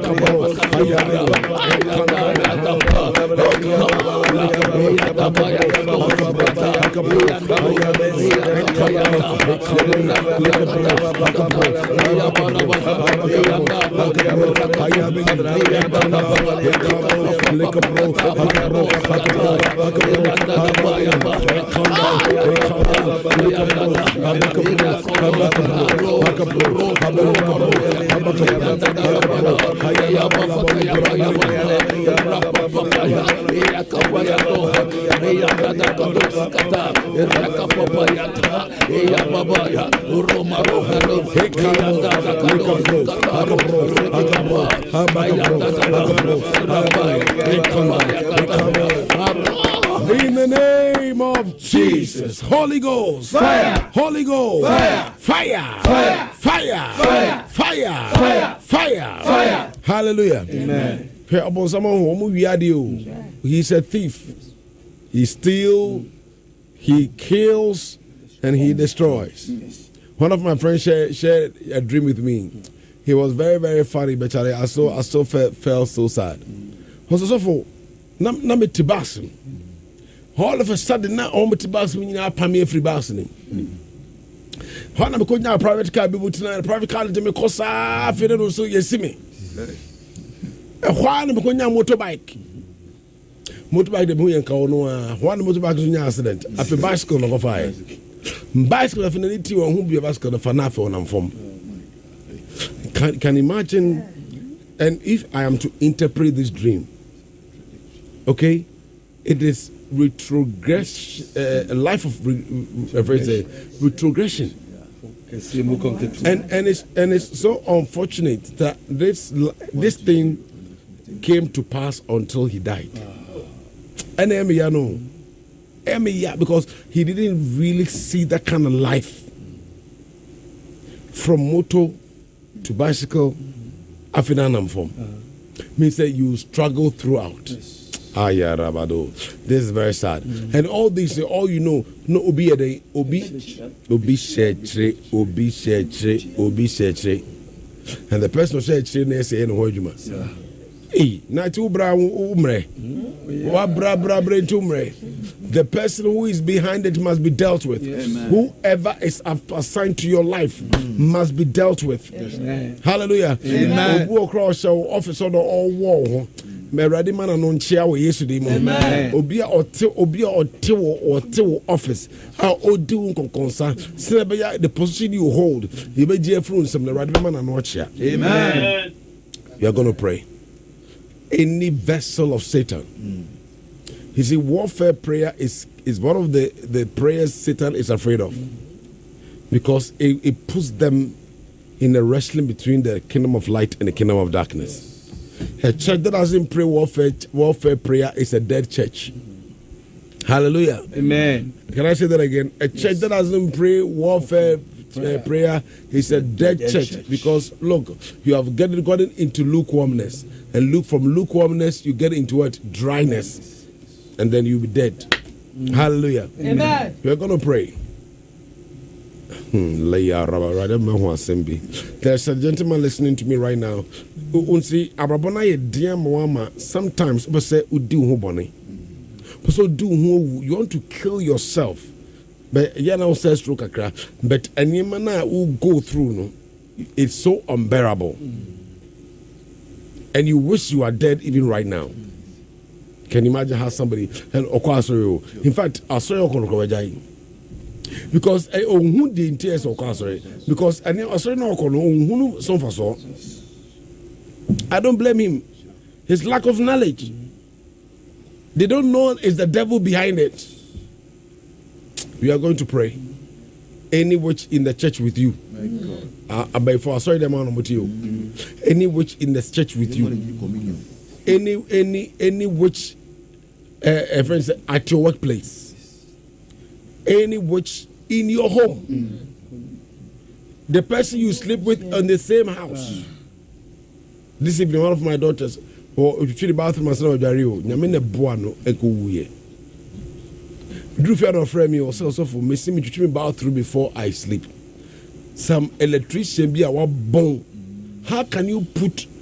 In the name of Jesus, Holy Ghost, fire, Holy Ghost, fire, fire, fire, fire, fire, fire, fire, fire, fire. Hallelujah. Amen. He's a thief. He steals, he kills, and he destroys. One of my friends shared a dream with me. He was very, very funny, but I still felt so sad. All of a sudden, now all the bus meaning I pay free bus. When I'm going to private car, people tonight, private car to me cost I feel also you see me. Why I'm going to motorbike. Motorbike the boy and car no one motorbike is in accident. I feel bicycle no fire. Bicycle definitely or who be a bicycle for nothing on I'm from. Can imagine, and if I am to interpret this dream, okay, it is retrogression, a life of retrogression, and it's so unfortunate that this thing came to pass until he died. And because he didn't really see that kind of life from motor to bicycle, afinanam form. Means that you struggle throughout. Yeah, Rabado. This is very sad. And all these, all you know, no obi a day, obi shetre. And the person who said shetre say no hojuma. Hey, na tu bra umre. Wa bra umre. The person who is behind it must be dealt with. Whoever is assigned to your life must be dealt with. Hallelujah. Amen. Obu across your office on all wall. Meradi man anonchia wo yesterday mo. Obi a ote office. How odi unkonkonsa. Sebeya the position you hold. You be jefru nsem meradi man anonchia. Amen. We are going to pray. Any vessel of Satan. You see, warfare prayer is one of the prayers Satan is afraid of. Because it puts them in a wrestling between the kingdom of light and the kingdom of darkness. A church that doesn't pray warfare prayer is a dead church. Hallelujah. Amen. Can I say that again? A church that doesn't pray warfare prayer is a dead church. Because look, you have gotten into lukewarmness. And from lukewarmness, you get into what? Dryness. And then you'll be dead. Hallelujah. Amen. We're going to pray. There's a gentleman listening to me right now. Sometimes you want to kill yourself. But but any man who go through, it's so unbearable. And you wish you are dead even right now. Can you imagine how somebody in fact I saw you because who the interest of because I don't blame him. His lack of knowledge. They don't know it's the devil behind it. We are going to pray. Any witch in the church with you. Before I saw them on with you. Any witch in the church with you. Any witch friends at your workplace. Any witch in your home. The person you sleep with in the same house. This evening, one of my daughters, or if you the bathroom, I said, Yamina Buano, Eko. Do fear of frame me or so for me, see me to treat me bathroom before I sleep. Some electrician be our bone. How can you put